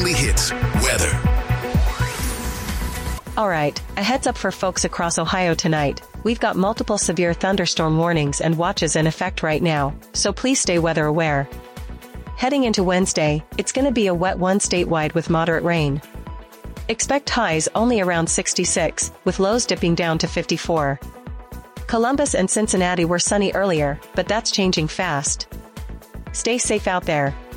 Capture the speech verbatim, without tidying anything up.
Weekly Hits weather. All right, a heads up for folks across Ohio tonight. We've got multiple severe thunderstorm warnings and watches in effect right now, so please stay weather aware. Heading into Wednesday, it's going to be a wet one statewide with moderate rain. Expect highs only around sixty-six, with lows dipping down to fifty-four. Columbus and Cincinnati were sunny earlier, but that's changing fast. Stay safe out there.